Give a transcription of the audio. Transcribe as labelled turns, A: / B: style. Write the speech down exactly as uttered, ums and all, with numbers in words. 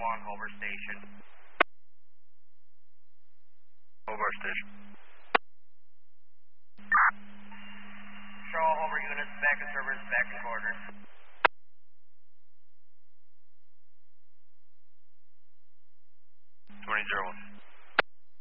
A: one, Hobart Station.
B: Hobart Station.
A: Show all Hobart units back in service, back in quarters.
B: twenty zero one.